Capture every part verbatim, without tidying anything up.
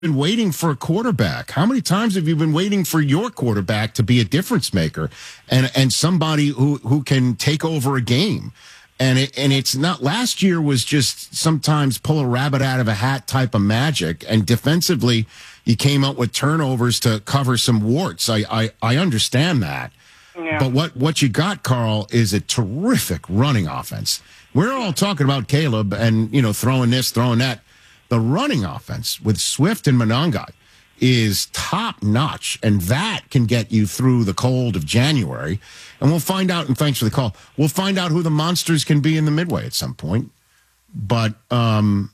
been waiting for a quarterback? How many times have you been waiting for your quarterback to be a difference maker and and somebody who who can take over a game? And it, and it's not, last year was just sometimes pull a rabbit out of a hat type of magic, and defensively you came up with turnovers to cover some warts. I I, I understand that. Yeah. But what, what you got, Carl, is a terrific running offense. We're all talking about Caleb and, you know, throwing this, throwing that. The running offense with Swift and Monangai is top notch, and that can get you through the cold of January. And we'll find out, and thanks for the call, we'll find out who the monsters can be in the midway at some point. But um,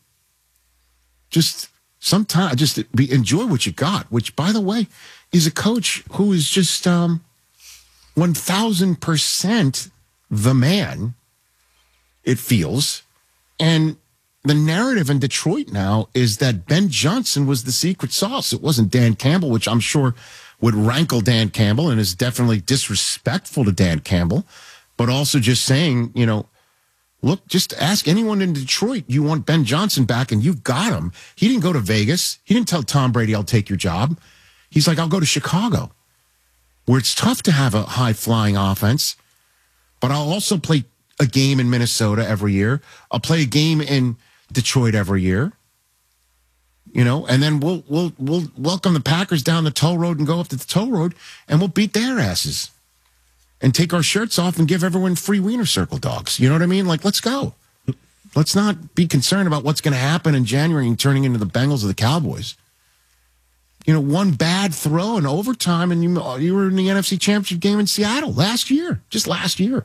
just sometimes, just be, enjoy what you got, which, by the way, is a coach who is just um, one thousand percent the man, it feels. And the narrative in Detroit now is that Ben Johnson was the secret sauce. It wasn't Dan Campbell, which I'm sure would rankle Dan Campbell and is definitely disrespectful to Dan Campbell, but also just saying, you know, look, just ask anyone in Detroit, you want Ben Johnson back, and you've got him. He didn't go to Vegas. He didn't tell Tom Brady, I'll take your job. He's like, I'll go to Chicago, where it's tough to have a high-flying offense, but I'll also play a game in Minnesota every year. I'll play a game in Detroit every year, you know, and then we'll we'll we'll welcome the Packers down the toll road and go up to the toll road, and we'll beat their asses and take our shirts off and give everyone free Wiener Circle dogs. You know what I mean? Like, let's go. Let's not be concerned about what's going to happen in January and turning into the Bengals or the Cowboys. You know, one bad throw in overtime, and you you were in the N F C Championship game in Seattle last year, just last year.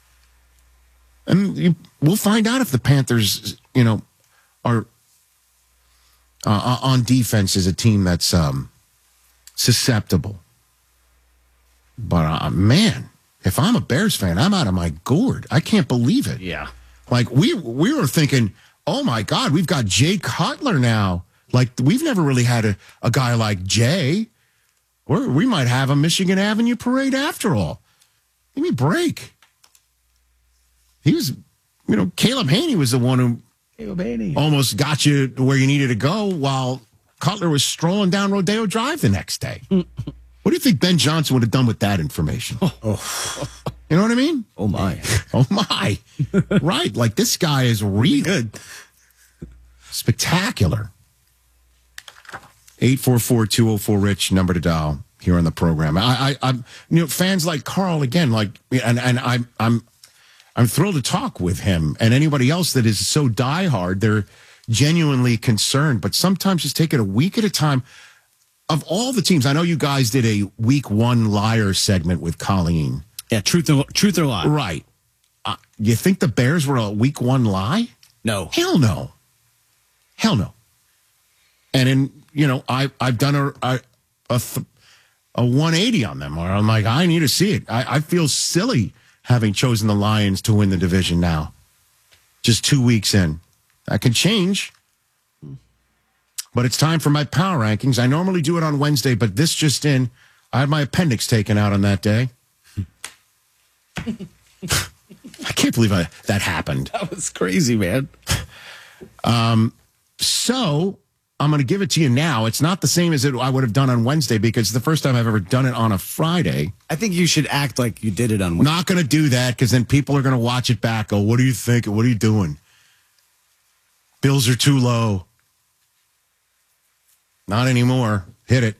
And you, we'll find out if the Panthers, you know, are uh, on defense is a team that's um, susceptible. But, uh, man, if I'm a Bears fan, I'm out of my gourd. I can't believe it. Yeah. Like, we, we were thinking, oh, my God, we've got Jay Cutler now. Like, we've never really had a, a guy like Jay. Or we might have a Michigan Avenue parade after all. Give me a break. He was, you know, Caleb Haney was the one who Caleb Haney almost got you where you needed to go while Cutler was strolling down Rodeo Drive the next day. What do you think Ben Johnson would have done with that information? Oh. You know what I mean? Oh, my. Oh, my. Right. Like, this guy is really good. Spectacular. eight four four, two oh four, RICH, number to dial here on the program. I, I, I'm, you know, fans like Carl, again, like, and, and I'm, I'm, I'm thrilled to talk with him, and anybody else that is so diehard, they're genuinely concerned, but sometimes just take it a week at a time. Of all the teams, I know you guys did a week one liar segment with Colleen. Yeah, truth or, truth or lie. Right. Uh, you think the Bears were a week one lie? No. Hell no. Hell no. And in, you know, I, I've done a, a, a, a one eighty on them, where I'm like, I need to see it. I, I feel silly having chosen the Lions to win the division now. Just two weeks in. That could change. But it's time for my power rankings. I normally do it on Wednesday, but this just in, I had my appendix taken out on that day. I can't believe I, that happened. That was crazy, man. Um, so I'm going to give it to you now. It's not the same as it I would have done on Wednesday, because it's the first time I've ever done it on a Friday. I think you should act like you did it on Wednesday. Not going to do that, because then people are going to watch it back. Go, what do you think? What are you doing? Bills are too low. Not anymore. Hit it.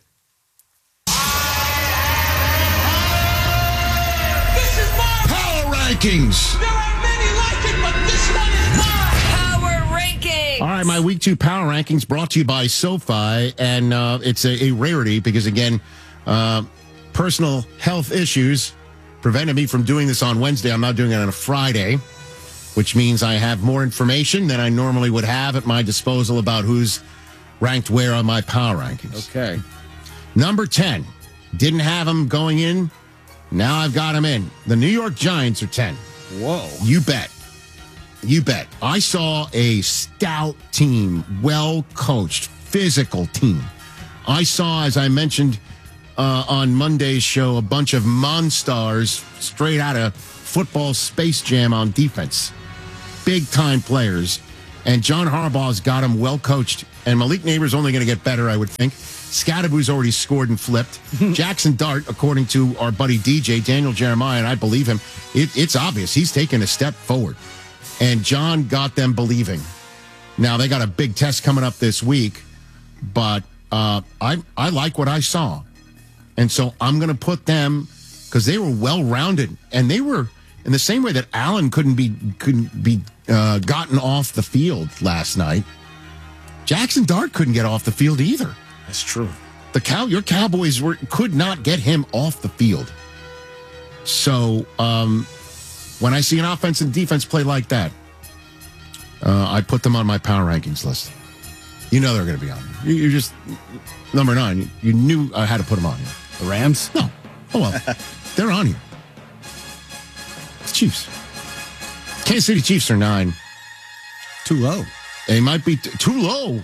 This is my Power rankings. There are many like it, but this one is mine. Power rankings. All right, my week two power rankings brought to you by SoFi, and uh, it's a, a rarity because, again, uh, personal health issues prevented me from doing this on Wednesday. I'm now doing it on a Friday, which means I have more information than I normally would have at my disposal about who's ranked where on my power rankings. Okay. Number ten. Didn't have them going in. Now I've got them in. The New York Giants are ten. Whoa. You bet. You bet. I saw a stout team, well-coached, physical team. I saw, as I mentioned uh, on Monday's show, a bunch of monsters straight out of football Space Jam on defense. Big-time players. And John Harbaugh's got them well-coached And Malik Neighbor's only going to get better, I would think. Scadaboo's already scored and flipped. Jackson Dart, according to our buddy D J, Daniel Jeremiah, and I believe him, it, it's obvious. He's taken a step forward. And John got them believing. Now, they got a big test coming up this week, but uh, I, I like what I saw. And so I'm going to put them, because they were well-rounded, and they were in the same way that Allen couldn't be couldn't be uh, gotten off the field last night. Jackson Dart couldn't get off the field either. That's true. The cow, your Cowboys were could not get him off the field. So um, when I see an offense and defense play like that, uh, I put them on my power rankings list. You know they're going to be on. You, you're just number nine. You, you knew I had to put them on here. The Rams? No. Oh well, they're on here. The Chiefs. Kansas City Chiefs are nine. Too low. They might be t- too low.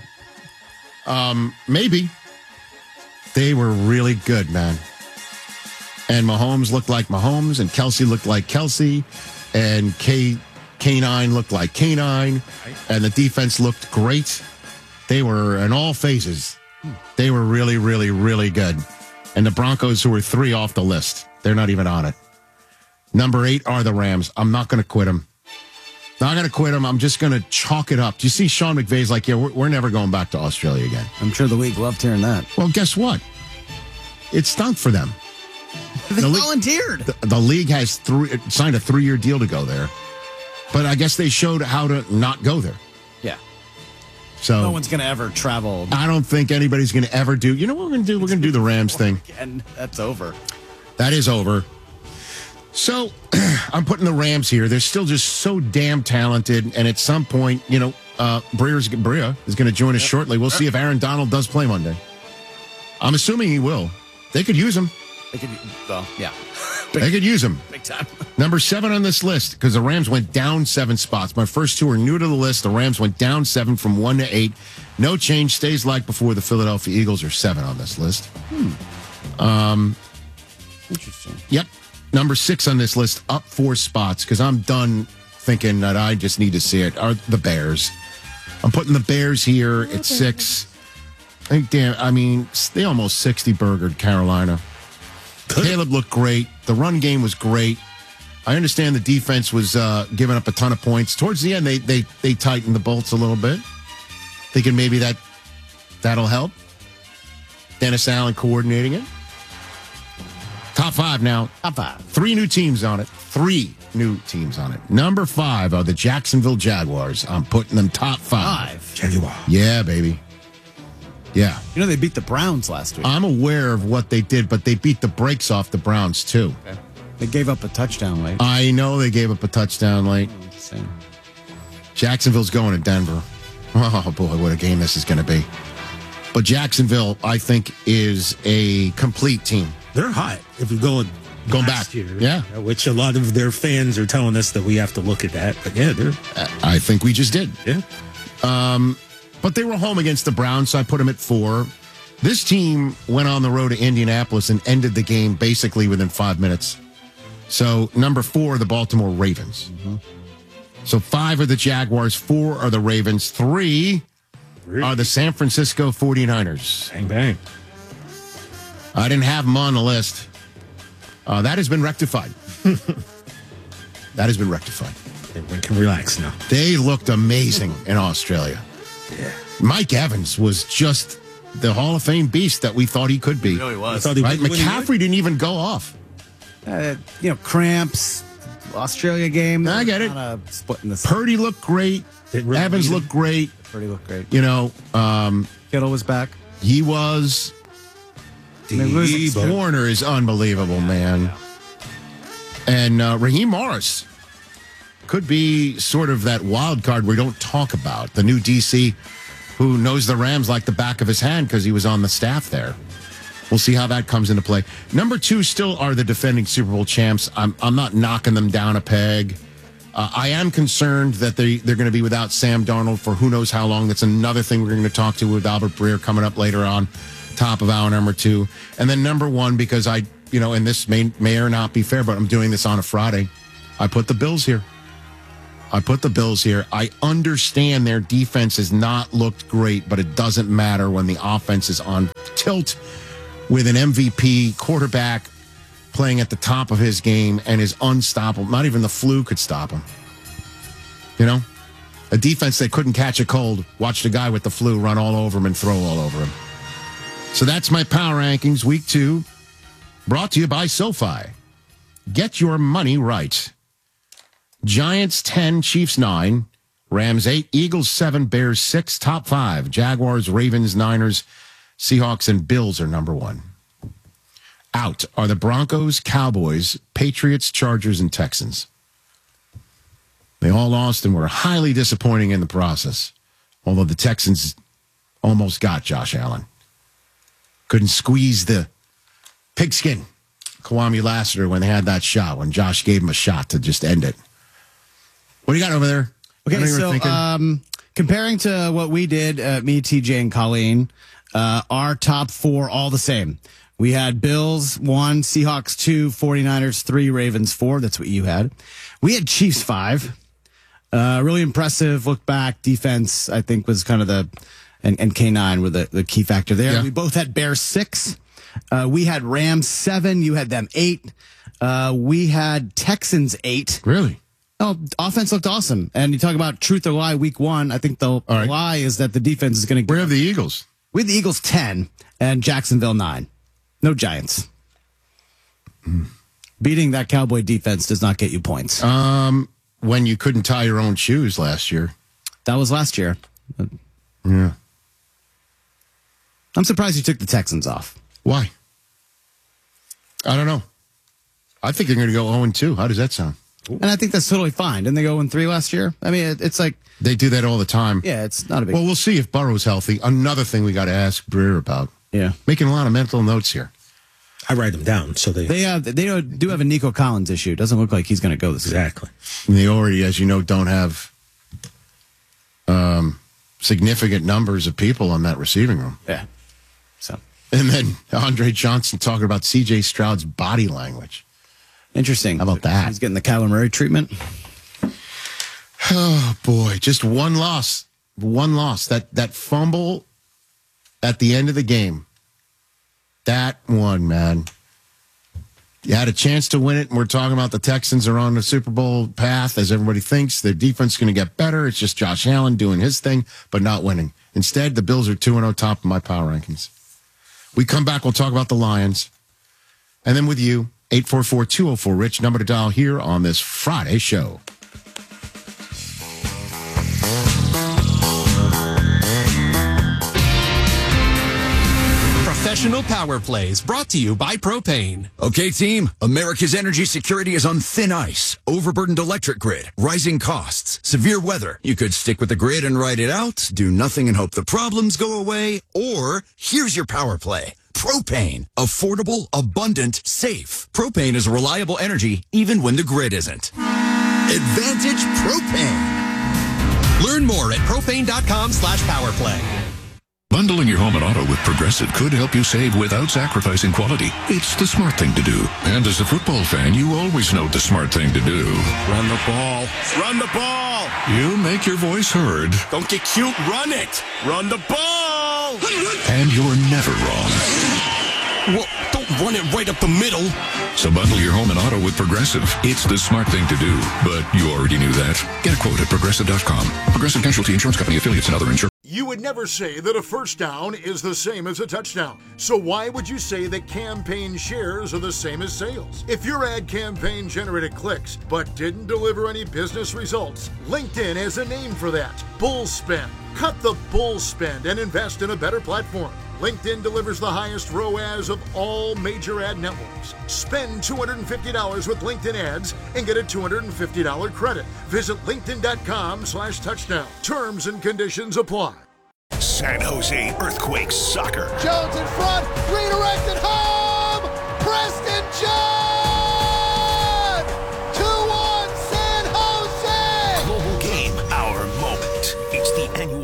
Um, maybe. They were really good, man. And Mahomes looked like Mahomes, and Kelsey looked like Kelsey, and K K nine looked like K nine, and the defense looked great. They were in all phases. They were really, really, really good. And the Broncos, who were three off the list, they're not even on it. Number eight are the Rams. I'm not going to quit them. Not going to quit them. I'm just going to chalk it up. Do you see Sean McVay's like, yeah, we're, we're never going back to Australia again. I'm sure the league loved hearing that. Well, guess what? It stunk for them. They the volunteered. League, the, the league has three, signed a three-year deal to go there. But I guess they showed how to not go there. Yeah. So no one's going to ever travel. I don't think anybody's going to ever do. You know what we're going to do? We're going to do the Rams thing. And that's over. That is over. So I'm putting the Rams here. They're still just so damn talented. And at some point, you know, uh, Breer's, Breer is going to join us yep. shortly. We'll see if Aaron Donald does play Monday. I'm assuming he will. They could use him. They could, well, yeah. Big, they could use him. Big time. Number seven on this list, because the Rams went down seven spots. My first two are new to the list. The Rams went down seven from one to eight. No change. Stays like before. The Philadelphia Eagles are seven on this list. Hmm. Um, Interesting. Yep. Number six on this list, up four spots, because I'm done thinking that I just need to see it, are the Bears. I'm putting the Bears here at six. I think, damn, I mean, they almost sixty-burgered Carolina. Caleb looked great. The run game was great. I understand the defense was uh, giving up a ton of points. Towards the end, they they they tightened the bolts a little bit. Thinking maybe that that'll help. Dennis Allen coordinating it. Top five now. Top five. Three new teams on it. Three new teams on it. Number five are the Jacksonville Jaguars. I'm putting them top five. Five. Jaguar. Yeah, baby. Yeah. You know, they beat the Browns last week. I'm aware of what they did, but they beat the brakes off the Browns, too. Okay. They gave up a touchdown late. I know they gave up a touchdown late. Same. Jacksonville's going to Denver. Oh, boy, what a game this is going to be. But Jacksonville, I think, is a complete team. They're hot. If you go going back, year, yeah, which a lot of their fans are telling us that we have to look at that. But yeah, they're. I think we just did. Yeah. Um, but they were home against the Browns, so I put them at four. This team went on the road to Indianapolis and ended the game basically within five minutes. So number four, the Baltimore Ravens. Mm-hmm. So five are the Jaguars, four are the Ravens, three really? are the San Francisco forty-niners. Bang, bang. I didn't have them on the list. Uh, that has been rectified. That has been rectified. Everyone can relax now. They looked amazing in Australia. Yeah. Mike Evans was just the Hall of Fame beast that we thought he could be. He really was. He right? McCaffrey didn't even go off. Uh, you know, cramps, Australia game. I get it. Splitting the Purdy looked great. Really Evans looked great. Purdy looked great. You know, um, Kittle was back. He was. Warner is unbelievable, yeah, man. Yeah. And uh, Raheem Morris could be sort of that wild card we don't talk about. The new D C who knows the Rams like the back of his hand because he was on the staff there. We'll see how that comes into play. Number two still are the defending Super Bowl champs. I'm I'm not knocking them down a peg. Uh, I am concerned that they, they're going to be without Sam Darnold for who knows how long. That's another thing we're going to talk to with Albert Breer coming up later on. Top of hour number two. And then number one, because I, you know, and this may, may or not be fair, but I'm doing this on a Friday. I put the Bills here. I put the Bills here. I understand their defense has not looked great, but it doesn't matter when the offense is on tilt with an M V P quarterback playing at the top of his game and is unstoppable. Not even the flu could stop him. You know? A defense that couldn't catch a cold watched a guy with the flu run all over him and throw all over him. So that's my power rankings, week two, brought to you by SoFi. Get your money right. Giants ten, Chiefs nine, Rams eight, Eagles seven, Bears six, top five. Jaguars, Ravens, Niners, Seahawks, and Bills are number one. Out are the Broncos, Cowboys, Patriots, Chargers, and Texans. They all lost and were highly disappointing in the process, although the Texans almost got Josh Allen. Couldn't squeeze the pigskin, Kwame Lassiter, when they had that shot, when Josh gave him a shot to just end it. What do you got over there? Okay, so um, comparing to what we did, uh, me, T J, and Colleen, uh, our top four all the same. We had Bills one, Seahawks two, 49ers three, Ravens four. That's what you had. We had Chiefs five. Uh, really impressive look back. Defense, I think, was kind of the, and, and K nine were the, the key factor there. Yeah. We both had Bears six. Uh, we had Rams seven. You had them eight. Uh, we had Texans eight. Really? Oh, offense looked awesome. And you talk about truth or lie week one. I think the right. lie is that the defense is going to. Where have the Eagles? We had the Eagles ten and Jacksonville nine. No Giants. Mm. Beating that Cowboy defense does not get you points. Um, when you couldn't tie your own shoes last year. That was last year. Yeah. I'm surprised you took the Texans off. Why? I don't know. I think they're going to go oh and two. How does that sound? And I think that's totally fine. Didn't they go oh and three last year? I mean, it, it's like... They do that all the time. Yeah, it's not a big... Well, we'll see if Burrow's healthy. Another thing we got to ask Breer about. Yeah. Making a lot of mental notes here. I write them down, so they... They, uh, they do have a Nico Collins issue. Doesn't look like he's going to go this Exactly. And they already, as you know, don't have um, significant numbers of people on that receiving room. Yeah. So... And then Andre Johnson talking about C J Stroud's body language. Interesting. How about that? He's getting the Kyler Murray treatment. Oh, boy. Just one loss. One loss. That that fumble at the end of the game. That one, man. You had a chance to win it, and we're talking about the Texans are on the Super Bowl path, as everybody thinks. Their defense is going to get better. It's just Josh Allen doing his thing, but not winning. Instead, the Bills are two and oh top of my power rankings. We come back, we'll talk about the Lions. And then with you, eight four four, two oh four, RICH, number to dial here on this Friday show. Professional Power Plays brought to you by Propane. Okay, team, America's energy security is on thin ice. Overburdened electric grid, rising costs, severe weather. You could stick with the grid and ride it out, do nothing and hope the problems go away, or here's your power play. Propane. Affordable, abundant, safe. Propane is reliable energy even when the grid isn't. Advantage Propane. Learn more at propane.com slash powerplay. Bundling your home and auto with Progressive could help you save without sacrificing quality. It's the smart thing to do. And as a football fan, you always know the smart thing to do. Run the ball. Run the ball. You make your voice heard. Don't get cute. Run it. Run the ball. And you're never wrong. Well, don't run it right up the middle. So bundle your home and auto with Progressive. It's the smart thing to do. But you already knew that. Get a quote at Progressive dot com. Progressive Casualty Insurance Company, affiliates, and other insurance. You would never say that a first down is the same as a touchdown. So why would you say that campaign shares are the same as sales? If your ad campaign generated clicks but didn't deliver any business results, LinkedIn has a name for that. Bull spend. Cut the bull spend and invest in a better platform. LinkedIn delivers the highest R O A S of all major ad networks. Spend two hundred fifty dollars with LinkedIn ads and get a two hundred fifty dollars credit. Visit linkedin.com slash touchdown. Terms and conditions apply. San Jose Earthquakes soccer. Jones in front, redirected home! Preston John! two one San Jose! Global game, our moment. It's the annual Battle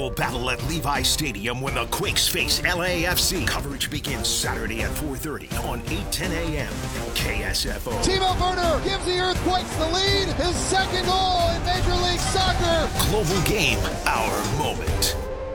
battle at Levi Stadium when the Quakes face L A F C. Coverage begins Saturday at four thirty on eight ten a.m. K S F O. Timo Werner gives the Earthquakes the lead. His second goal in Major League Soccer. Global Game, our moment.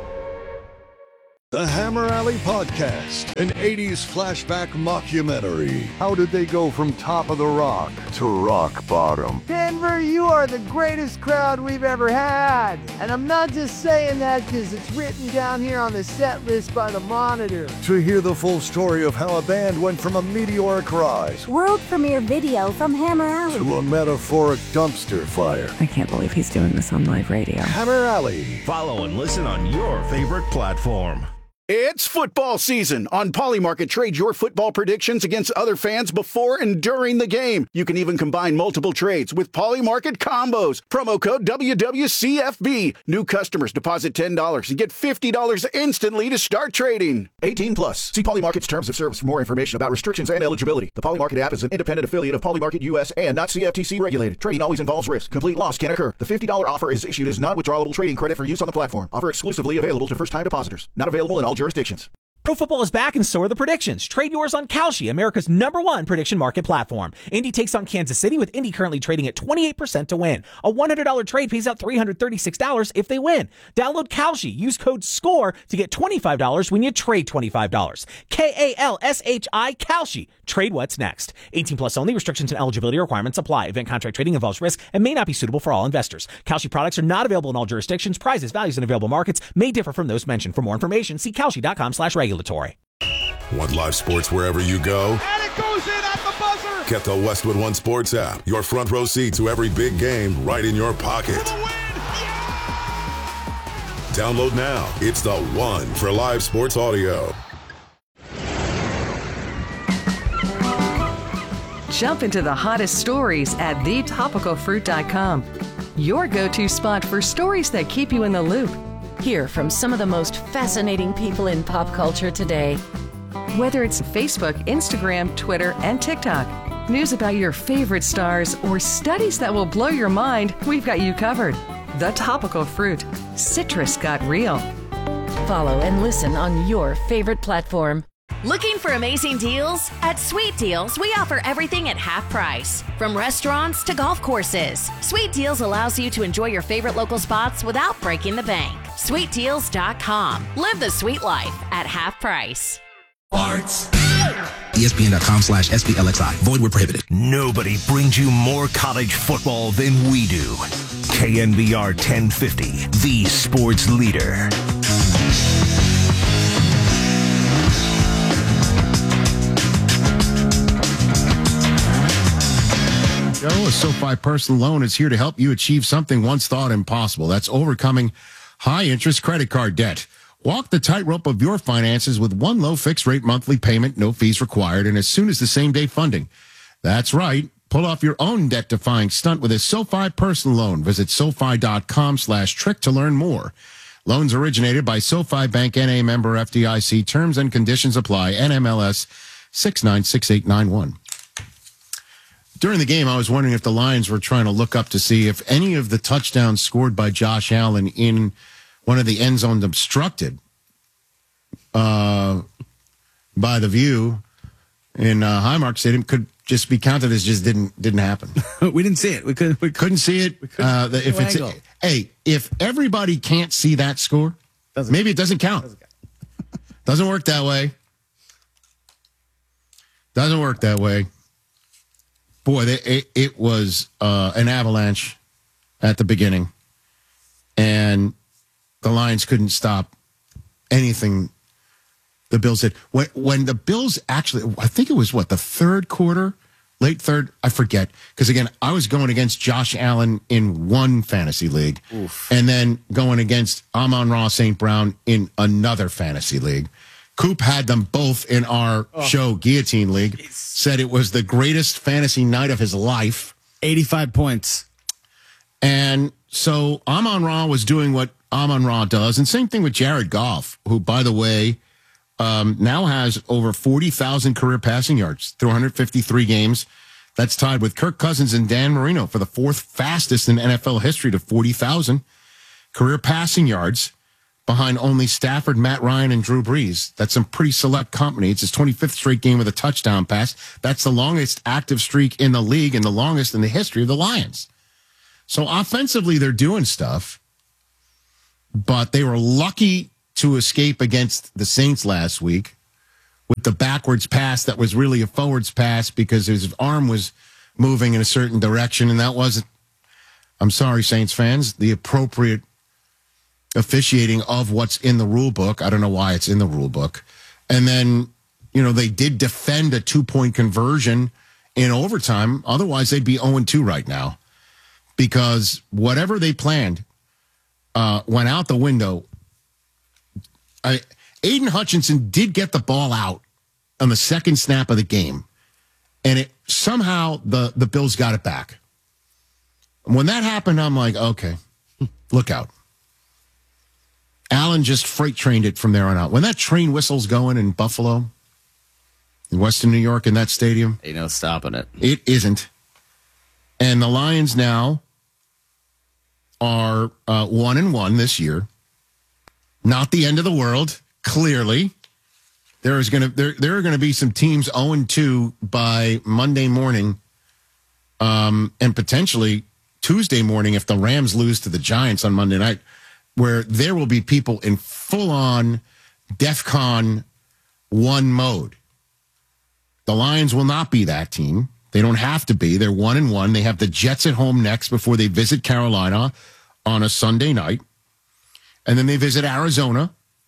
The Hammer Alley Podcast, an eighties flashback mockumentary. How did they go from top of the rock to rock bottom? Denver, you are the greatest crowd we've ever had. And I'm not just saying that because it's written down here on the set list by the Monitor. To hear the full story of how a band went from a meteoric rise, world premiere video from Hammer Alley, to a metaphoric dumpster fire. I can't believe he's doing this on live radio. Hammer Alley. Follow and listen on your favorite platform. It's football season. On Polymarket, trade your football predictions against other fans before and during the game. You can even combine multiple trades with Polymarket combos. Promo code W W C F B. New customers deposit ten dollars and get fifty dollars instantly to start trading. eighteen plus. See Polymarket's terms of service for more information about restrictions and eligibility. The Polymarket app is an independent affiliate of Polymarket U S and not C F T C regulated. Trading always involves risk. Complete loss can occur. The fifty dollars offer is issued as non-withdrawable trading credit for use on the platform. Offer exclusively available to first-time depositors. Not available in all jurisdictions. Pro football is back and so are the predictions. Trade yours on Kalshi, America's number one prediction market platform. Indy takes on Kansas City with Indy currently trading at twenty-eight percent to win. A one hundred dollars trade pays out three hundred thirty-six dollars if they win. Download Kalshi. Use code SCORE to get twenty-five dollars when you trade twenty-five dollars. K A L S H I, Kalshi. Trade what's next. eighteen plus only. Restrictions and eligibility requirements apply. Event contract trading involves risk and may not be suitable for all investors. Kalshi products are not available in all jurisdictions. Prices, values, and available markets may differ from those mentioned. For more information, see Kalshi.com slash regulatory. Want live sports wherever you go? And it goes in at the buzzer. Get the Westwood One Sports app. Your front row seat to every big game right in your pocket. Yeah! Download now. It's the one for live sports audio. Jump into the hottest stories at the topical fruit dot com. Your go-to spot for stories that keep you in the loop. Hear from some of the most fascinating people in pop culture today. Whether it's Facebook, Instagram, Twitter, and TikTok, news about your favorite stars, or studies that will blow your mind, we've got you covered. The Topical Fruit. Citrus got real. Follow and listen on your favorite platform. Looking for amazing deals? At Sweet Deals, we offer everything at half price. From restaurants to golf courses, Sweet Deals allows you to enjoy your favorite local spots without breaking the bank. sweet deals dot com. Live the sweet life at half price. Sports. E S P N dot com slash S P L X I. Void where prohibited. Nobody brings you more college football than we do. K N B R ten fifty, the sports leader. A SoFi personal loan is here to help you achieve something once thought impossible. That's overcoming high-interest credit card debt. Walk the tightrope of your finances with one low fixed-rate monthly payment, no fees required, and as soon as the same-day funding. That's right. Pull off your own debt-defying stunt with a SoFi personal loan. Visit SoFi dot com slash trick to learn more. Loans originated by SoFi Bank N A member F D I C. Terms and conditions apply. N M L S six nine six eight nine one. During the game, I was wondering if the Lions were trying to look up to see if any of the touchdowns scored by Josh Allen in one of the end zones obstructed uh, by the view in uh, Highmark Stadium could just be counted as just didn't didn't happen. We didn't see it. We couldn't. We couldn't see it. Uh, the, if it's a, hey, if everybody can't see that score, doesn't maybe it doesn't count. Doesn't, count. Doesn't work that way. Doesn't work that way. Boy, they, it, it was uh, an avalanche at the beginning, and the Lions couldn't stop anything the Bills did. When, when the Bills actually, I think it was, what, the third quarter, late third, I forget. Because, again, I was going against Josh Allen in one fantasy league, Oof. and then going against Amon-Ra Saint Brown in another fantasy league. Coop had them both in our oh. show, Guillotine League. It's... Said it was the greatest fantasy night of his life. eighty-five points. And so Amon-Ra was doing what Amon-Ra does. And same thing with Jared Goff, who, by the way, um, now has over forty thousand career passing yards through one hundred fifty-three games. That's tied with Kirk Cousins and Dan Marino for the fourth fastest in N F L history to forty thousand career passing yards. behind only Stafford, Matt Ryan, and Drew Brees. That's some pretty select company. It's his twenty-fifth straight game with a touchdown pass. That's the longest active streak in the league and the longest in the history of the Lions. So offensively, they're doing stuff, but they were lucky to escape against the Saints last week with the backwards pass that was really a forwards pass because his arm was moving in a certain direction, and that wasn't, I'm sorry, Saints fans, the appropriate officiating of what's in the rule book. I don't know why it's in the rule book. And then, you know, they did defend a two-point conversion in overtime. Otherwise, they'd be oh and two right now because whatever they planned uh, went out the window. I, Aiden Hutchinson did get the ball out on the second snap of the game, and it somehow the, the Bills got it back. When that happened, I'm like, okay, look out. Allen just freight trained it from there on out. When that train whistle's going in Buffalo, in Western New York, in that stadium, ain't no stopping it. It isn't. And the Lions now are uh, one and one this year. Not the end of the world. Clearly, there is going to there there are going to be some teams oh and two by Monday morning, um, and potentially Tuesday morning if the Rams lose to the Giants on Monday night, where there will be people in full-on DEFCON one mode. The Lions will not be that team. They don't have to be. They're one and one. They have the Jets at home next before they visit Carolina on a Sunday night. And then they visit Arizona.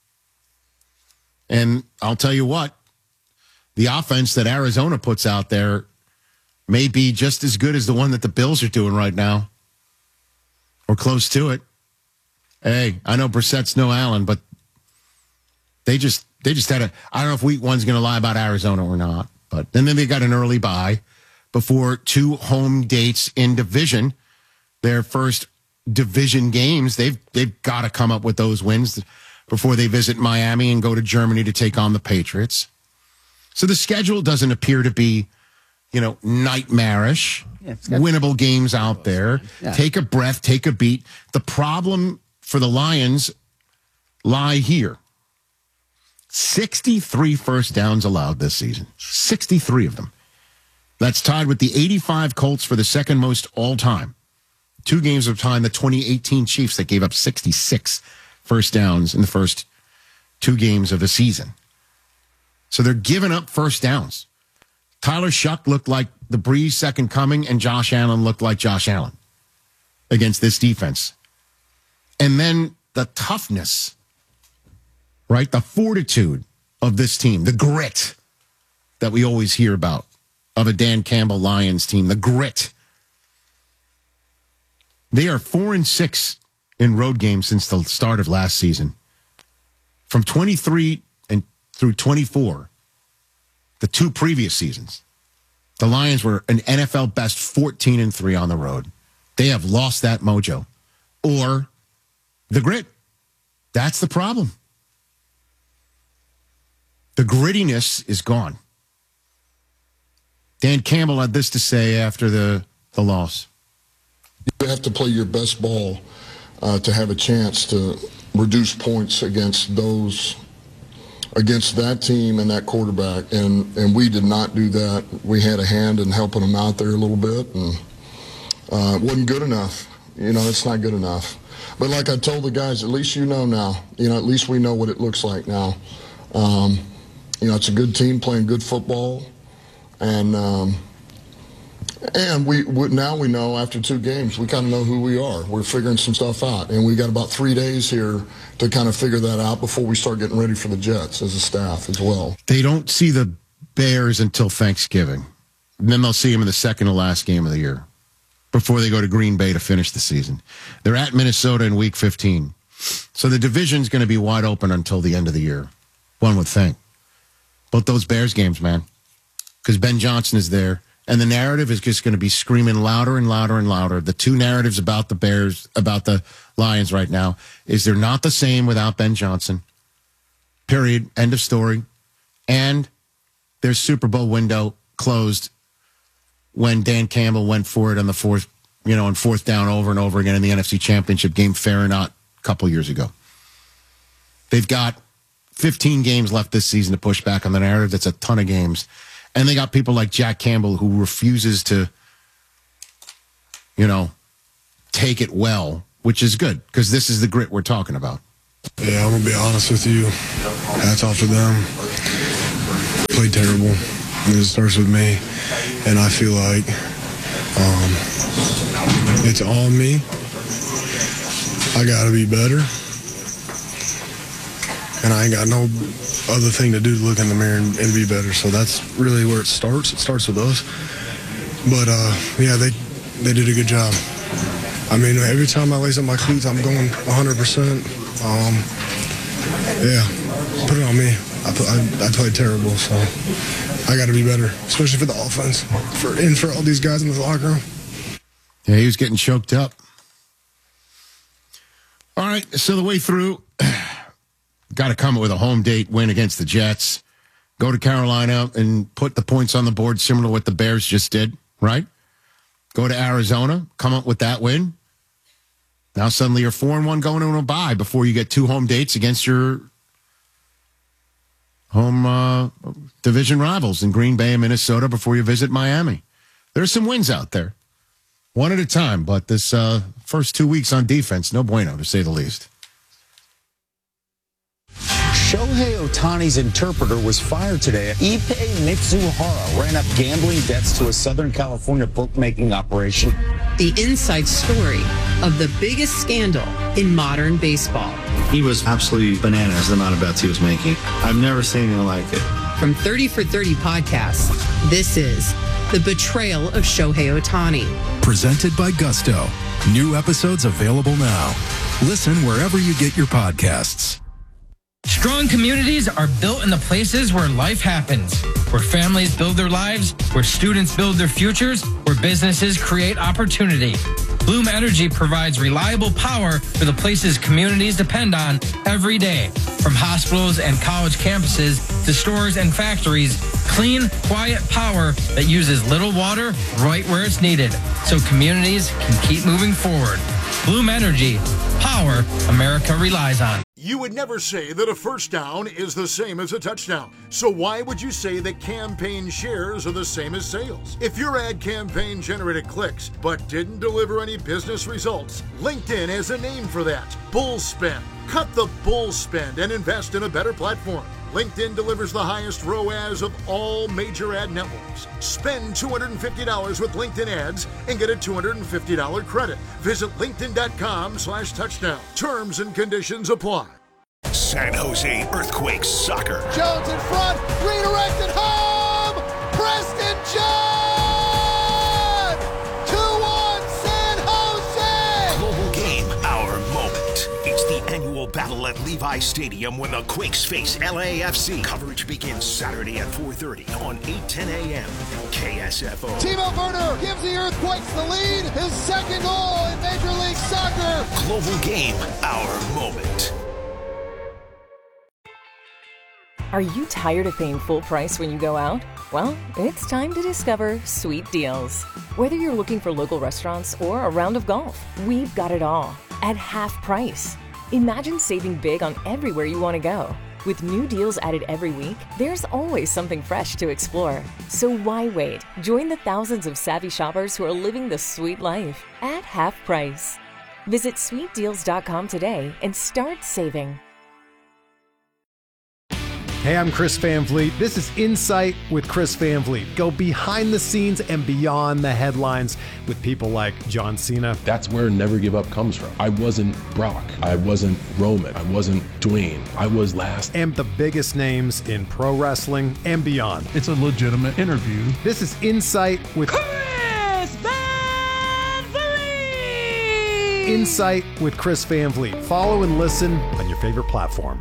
And I'll tell you what, the offense that Arizona puts out there may be just as good as the one that the Bills are doing right now, or close to it. Hey, I know Brissett's no Allen, but they just they just had a, I don't know if week one's going to lie about Arizona or not, but and then they got an early bye before two home dates in division, their first division games. They've they've got to come up with those wins before they visit Miami and go to Germany to take on the Patriots. So the schedule doesn't appear to be, you know, nightmarish. Yeah, winnable games out there. Yeah. Take a breath, take a beat. The problem for the Lions lie here. sixty-three first downs allowed this season. sixty-three of them. That's tied with the eighty-five Colts for the second most all time. Two games of time, the twenty eighteen Chiefs that gave up sixty-six first downs in the first two games of the season. So they're giving up first downs. Tyler Shuck looked like the Breeze second coming, and Josh Allen looked like Josh Allen against this defense. And then the toughness, right? The fortitude of this team, the grit that we always hear about of a Dan Campbell Lions team, the grit. They are four and six in road games since the start of last season. From twenty-three and through twenty-four, the two previous seasons, the Lions were an N F L best fourteen and three on the road. They have lost that mojo. Or the grit. That's the problem. The grittiness is gone. Dan Campbell had this to say after the, the loss. You have to play your best ball uh, to have a chance to reduce points against those, against that team and that quarterback. And, and we did not do that. We had a hand in helping them out there a little bit, and uh, it wasn't good enough. You know, it's not good enough. But like I told the guys, at least you know now. You know, at least we know what it looks like now. Um, you know, it's a good team playing good football. And um, and we, we now we know after two games, we kind of know who we are. We're figuring some stuff out. And we got about three days here to kind of figure that out before we start getting ready for the Jets as a staff as well. They don't see the Bears until Thanksgiving. And then they'll see them in the second to last game of the year before they go to Green Bay to finish the season. They're at Minnesota in week fifteen. So the division's going to be wide open until the end of the year, one would think. But those Bears games, man, because Ben Johnson is there, and the narrative is just going to be screaming louder and louder and louder. The two narratives about the Bears, about the Lions right now, is they're not the same without Ben Johnson. Period. End of story. And their Super Bowl window closed when Dan Campbell went for it on the fourth, you know, on fourth down over and over again in the N F C Championship game, fair or not, a couple years ago. They've got fifteen games left this season to push back on the narrative. That's a ton of games. And they got people like Jack Campbell who refuses to, you know, take it well, which is good because this is the grit we're talking about. Yeah, I'm going to be honest with you. Hats off to them. Played terrible. It starts with me. And I feel like um, it's on me. I got to be better. And I ain't got no other thing to do to look in the mirror and, and be better. So that's really where it starts. It starts with us. But, uh, yeah, they they did a good job. I mean, every time I lace up my cleats, I'm going one hundred percent. Um, yeah, put it on me. I, I, I played terrible, so I got to be better, especially for the offense for, and for all these guys in the locker room. Yeah, he was getting choked up. All right, so the way through, got to come up with a home date win against the Jets. Go to Carolina and put the points on the board similar to what the Bears just did, right? Go to Arizona, come up with that win. Now suddenly you're four and one going to a bye before you get two home dates against your home uh, division rivals in Green Bay and Minnesota before you visit Miami. There's some wins out there. One at a time, but this uh, first two weeks on defense, no bueno, to say the least. Shohei Ohtani's interpreter was fired today. Ippei Mitsuhara ran up gambling debts to a Southern California bookmaking operation. The inside story of the biggest scandal in modern baseball. He was absolutely bananas, the amount of bets he was making. I've never seen anything like it. From thirty for thirty podcasts, this is The Betrayal of Shohei Ohtani. Presented by Gusto. New episodes available now. Listen wherever you get your podcasts. Strong communities are built in the places where life happens, where families build their lives, where students build their futures, where businesses create opportunity. Bloom Energy provides reliable power for the places communities depend on every day. From hospitals and college campuses to stores and factories, clean, quiet power that uses little water right where it's needed, so communities can keep moving forward. Bloom Energy, power America relies on. You would never say that a first down is the same as a touchdown. So why would you say that campaign shares are the same as sales? If your ad campaign generated clicks but didn't deliver any business results, LinkedIn has a name for that. Bull spend. Cut the bull spend and invest in a better platform. LinkedIn delivers the highest R O A S of all major ad networks. Spend two hundred fifty dollars with LinkedIn ads and get a two hundred fifty dollars credit. Visit linkedin.com slash touchdown. Terms and conditions apply. San Jose Earthquakes soccer. Jones in front, redirected home! Preston John! two one San Jose! Global game, our moment. It's the annual battle at Levi Stadium when the Quakes face L A F C. Coverage begins Saturday at four thirty on eight ten a.m. K S F O. Timo Werner gives the Earthquakes the lead. His second goal in Major League Soccer. Global game, our moment. Are you tired of paying full price when you go out? Well, it's time to discover Sweet Deals. Whether you're looking for local restaurants or a round of golf, we've got it all at half price. Imagine saving big on everywhere you want to go. With new deals added every week, there's always something fresh to explore. So why wait? Join the thousands of savvy shoppers who are living the sweet life at half price. Visit sweet deals dot com today and start saving. Hey, I'm Chris Van Vliet. This is Insight with Chris Van Vliet. Go behind the scenes and beyond the headlines with people like John Cena. That's where Never Give Up comes from. I wasn't Brock. I wasn't Roman. I wasn't Dwayne. I was last. And the biggest names in pro wrestling and beyond. It's a legitimate interview. This is Insight with Chris Van Vliet. Insight with Chris Van Vliet. Follow and listen on your favorite platform.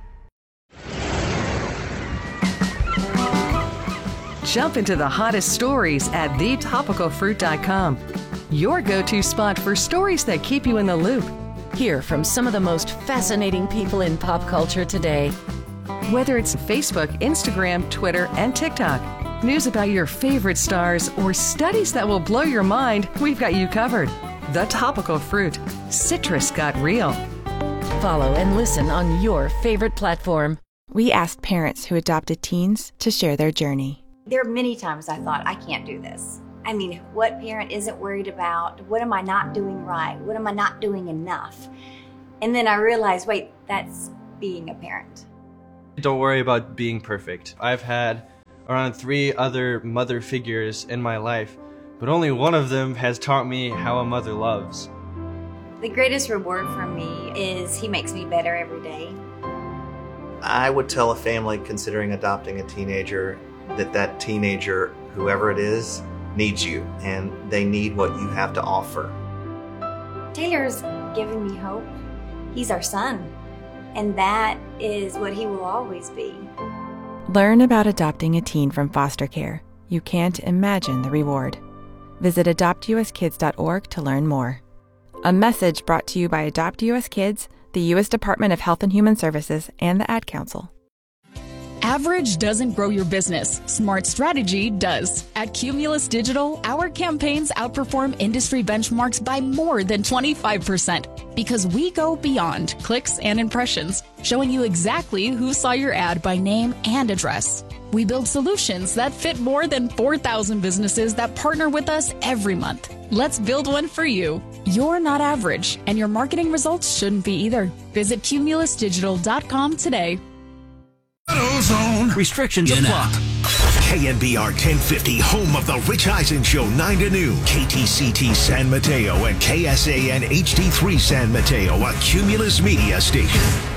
Jump into the hottest stories at the topical fruit dot com. Your go-to spot for stories that keep you in the loop. Hear from some of the most fascinating people in pop culture today. Whether it's Facebook, Instagram, Twitter, and TikTok, news about your favorite stars, or studies that will blow your mind, we've got you covered. The Topical Fruit. Citrus got real. follow and listen on your favorite platform. We asked parents who adopted teens to share their journey. There are many times I thought, I can't do this. I mean, what parent isn't worried about? What am I not doing right? What am I not doing enough? And then I realized, wait, that's being a parent. Don't worry about being perfect. I've had around three other mother figures in my life, but only one of them has taught me how a mother loves. The greatest reward for me is he makes me better every day. I would tell a family considering adopting a teenager that that teenager, whoever it is, needs you, and they need what you have to offer. Taylor's given me hope. He's our son, and that is what he will always be. Learn about adopting a teen from foster care. You can't imagine the reward. Visit adopt u s kids dot org to learn more. A message brought to you by Adopt U S Kids, the U S Department of Health and Human Services, and the Ad Council. Average doesn't grow your business. Smart strategy does. At Cumulus Digital, our campaigns outperform industry benchmarks by more than twenty-five percent because we go beyond clicks and impressions, showing you exactly who saw your ad by name and address. We build solutions that fit more than four thousand businesses that partner with us every month. Let's build one for you. You're not average, and your marketing results shouldn't be either. Visit cumulus digital dot com today. Restrictions apply. K N B R ten fifty, home of the Rich Eisen Show, nine to noon. K T C T San Mateo and K S A N H D three San Mateo, a Cumulus media station.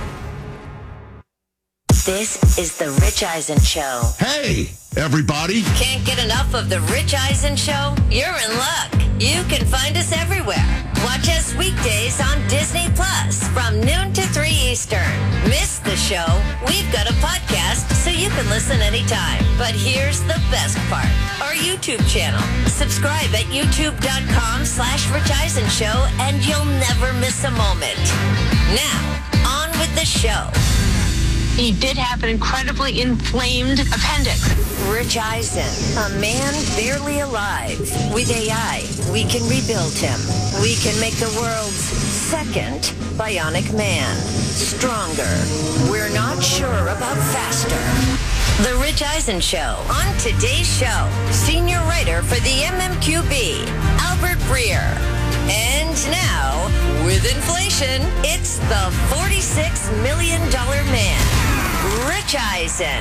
This is the Rich Eisen Show. Hey, everybody. Can't get enough of the Rich Eisen Show? You're in luck. You can find us everywhere. Watch us weekdays on Disney Plus from noon to three Eastern. Miss the show? We've got a podcast so you can listen anytime. But here's the best part. Our YouTube channel. Subscribe at youtube.com slash Rich Eisen Show and you'll never miss a moment. Now, on with the show. He did have an incredibly inflamed appendix. Rich Eisen, a man barely alive. With A I, we can rebuild him. We can make the world's second bionic man. Stronger. We're not sure about faster. The Rich Eisen Show. On today's show, senior writer for the M M Q B, Albert Breer. And now, with inflation, it's the forty-six million dollars man, Rich Eisen.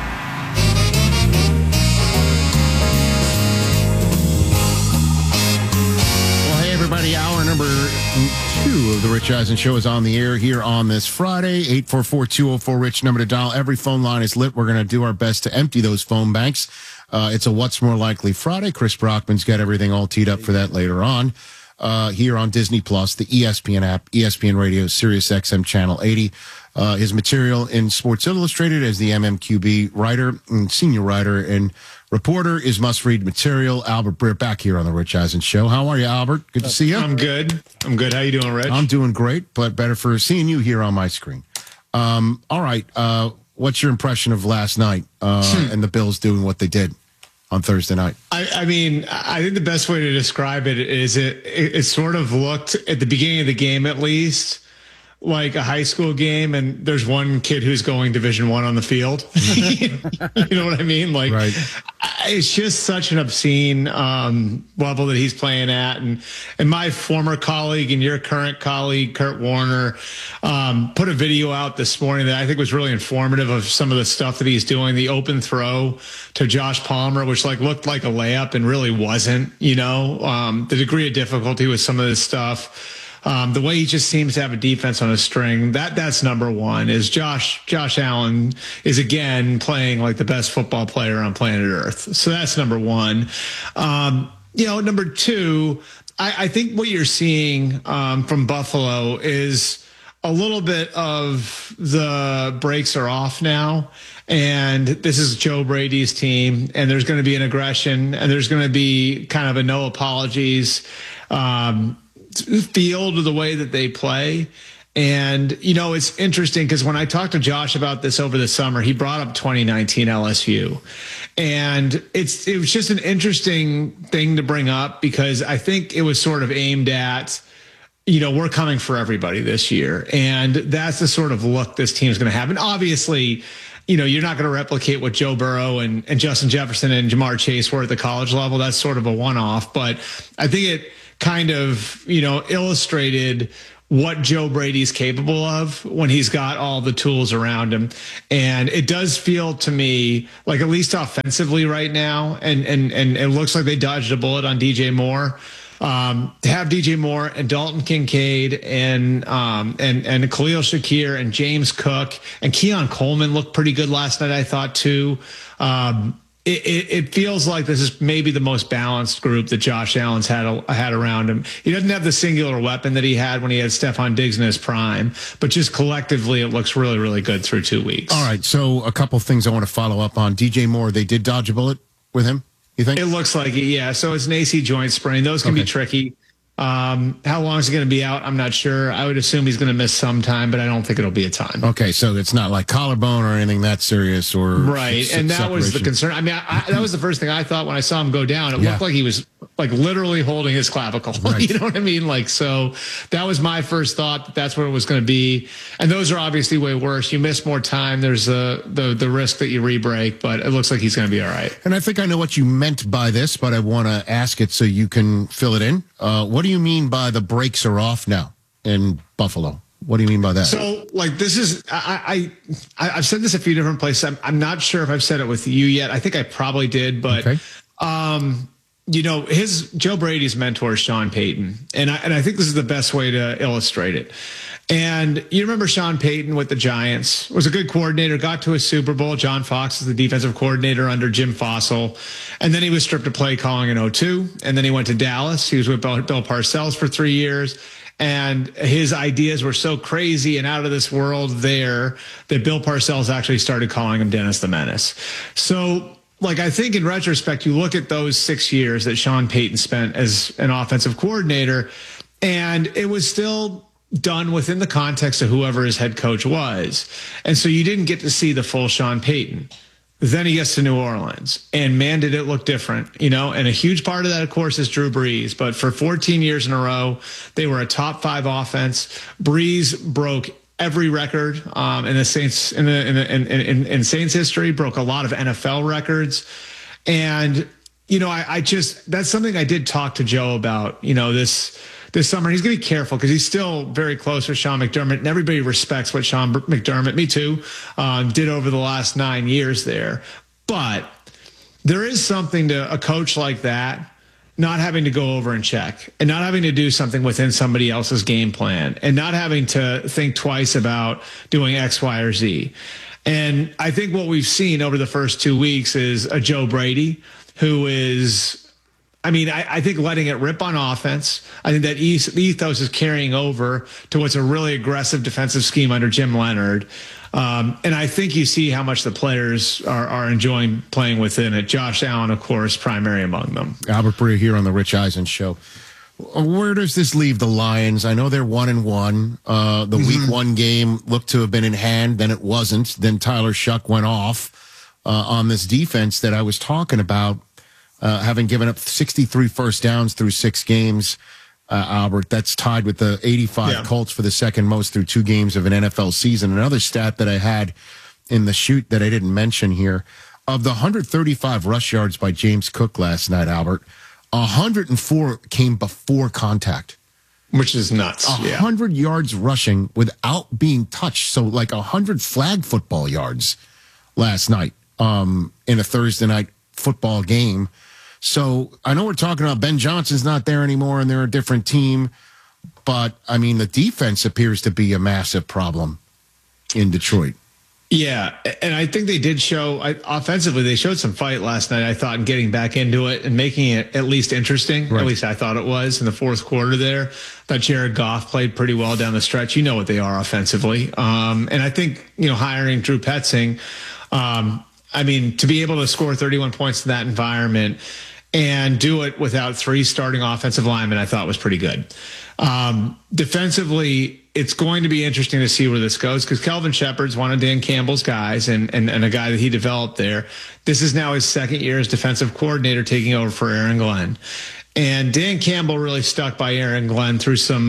Well, hey, everybody. Hour number two of the Rich Eisen Show is on the air here on this Friday. eight four four, two oh four, RICH, number to dial. Every phone line is lit. We're going to do our best to empty those phone banks. Uh, it's a What's More Likely Friday. Chris Brockman's got everything all teed up for that later on. Uh, here on Disney Plus, the E S P N app, E S P N Radio, Sirius X M Channel eighty. Uh, his material in Sports Illustrated as the M M Q B writer and senior writer and reporter is must-read material. Albert Breer back here on the Rich Eisen Show. How are you, Albert? Good to see you. I'm good. I'm good. How you doing, Rich? I'm doing great, but better for seeing you here on my screen. Um, all right. Uh, what's your impression of last night uh, hmm. and the Bills doing what they did on Thursday night? I, I mean, I think the best way to describe it is it, it, it sort of looked at the beginning of the game, at least, like a high school game, and there's one kid who's going Division One on the field. You know what I mean? Like, right. It's just such an obscene um, level that he's playing at. And and my former colleague and your current colleague, Kurt Warner, um, put a video out this morning that I think was really informative of some of the stuff that he's doing. The open throw to Josh Palmer, which like looked like a layup and really wasn't. You know, um, the degree of difficulty with some of this stuff. Um, the way he just seems to have a defense on a string, that that's number one. Is Josh Josh Allen is again playing like the best football player on planet Earth. So that's number one. Um, you know, number two, I, I think what you're seeing um, from Buffalo is a little bit of the brakes are off now. And this is Joe Brady's team, and there's going to be an aggression, and there's going to be kind of a no apologies um, feel to the way that they play. And, you know, it's interesting because when I talked to Josh about this over the summer, he brought up twenty nineteen L S U. And it's it was just an interesting thing to bring up because I think it was sort of aimed at you know, we're coming for everybody this year. And that's the sort of look this team's going to have. And obviously, you know, you're not going to replicate what Joe Burrow and, and Justin Jefferson and Jamar Chase were at the college level. That's sort of a one-off. But I think it kind of, you know, illustrated what Joe Brady's capable of when he's got all the tools around him. And it does feel to me like, at least offensively right now, and and and it looks like they dodged a bullet on D J Moore. Um, to have D J Moore and Dalton Kincaid and um, and and Khalil Shakir and James Cook and Keon Coleman looked pretty good last night, I thought, too. Um, it, it, it feels like this is maybe the most balanced group that Josh Allen's had a, had around him. He doesn't have the singular weapon that he had when he had Stephon Diggs in his prime, but just collectively, it looks really, really good through two weeks. All right, so a couple things I want to follow up on. D J Moore, they did dodge a bullet with him? You think? It looks like it, yeah. So it's an A C joint sprain. Those can okay. be tricky. Um, how long is he going to be out? I'm not sure. I would assume he's going to miss some time, but I don't think it'll be a ton. Okay, so it's not like collarbone or anything that serious, or right. s- and that separation. was the concern. I mean, I, I, that was the first thing I thought when I saw him go down. It yeah. looked like he was like literally holding his clavicle. Right. You know what I mean? Like, so that was my first thought that that's what it was going to be. And those are obviously way worse. You miss more time. There's a, the the risk that you re-break, but it looks like he's going to be all right. And I think I know what you meant by this, but I want to ask it so you can fill it in. Uh, what do you mean by the brakes are off now in Buffalo? What do you mean by that? So, like, this is, I, I, I've said this a few different places. I'm, I'm not sure if I've said it with you yet. I think I probably did, but, okay. um, you know, his Joe Brady's mentor is Sean Payton. And I, and I think this is the best way to illustrate it. And you remember Sean Payton with the Giants, was a good coordinator, got to a Super Bowl. John Fox is the defensive coordinator under Jim Fossil. And then he was stripped of play calling in oh two. And then he went to Dallas. He was with Bill Parcells for three years. And his ideas were so crazy and out of this world there that Bill Parcells actually started calling him Dennis the Menace. So, like, I think in retrospect, you look at those six years that Sean Payton spent as an offensive coordinator, and it was still done within the context of whoever his head coach was. And so you didn't get to see the full Sean Payton. Then he gets to New Orleans, and man, did it look different, you know, and a huge part of that, of course, is Drew Brees. But for fourteen years in a row, they were a top five offense. Brees broke every record um, in the Saints in the in, the, in, in, in Saints history, broke a lot of N F L records. And, you know, I, I just, that's something I did talk to Joe about, you know, this, this summer. He's going to be careful because he's still very close with Sean McDermott, and everybody respects what Sean McDermott, me too, um, did over the last nine years there. But there is something to a coach like that not having to go over and check, and not having to do something within somebody else's game plan, and not having to think twice about doing X, Y, or Z. And I think what we've seen over the first two weeks is a Joe Brady who is, I mean, I, I think letting it rip on offense. I think that ethos is carrying over to what's a really aggressive defensive scheme under Jim Leonard. Um, and I think you see how much the players are, are enjoying playing within it. Josh Allen, of course, primary among them. Albert Breer here on the Rich Eisen Show. Where does this leave the Lions? I know they're one and one. Uh, the mm-hmm. week one game looked to have been in hand, then it wasn't. Then Tyler Shuck went off uh, on this defense that I was talking about, uh, having given up sixty-three first downs through six games. Uh, Albert, that's tied with the eighty-five yeah. Colts for the second most through two games of an N F L season. Another stat that I had in the shoot that I didn't mention here, of the one hundred thirty-five rush yards by James Cook last night, Albert, one hundred four came before contact. Which is nuts. one hundred yeah. yards rushing without being touched. So like one hundred flag football yards last night um, in a Thursday night football game. So I know we're talking about Ben Johnson's not there anymore and they're a different team. But, I mean, the defense appears to be a massive problem in Detroit. Yeah, and I think they did show, I, offensively, they showed some fight last night, I thought, in getting back into it and making it at least interesting. Right. At least I thought it was in the fourth quarter there. I thought Jared Goff played pretty well down the stretch. You know what they are offensively. Um, and I think, you know, hiring Drew Petzing, um, I mean, to be able to score thirty-one points in that environment and do it without three starting offensive linemen, I thought was pretty good. Um, defensively, it's going to be interesting to see where this goes because Kelvin Shepard's one of Dan Campbell's guys and, and, and a guy that he developed there. This is now his second year as defensive coordinator taking over for Aaron Glenn. And Dan Campbell really stuck by Aaron Glenn through some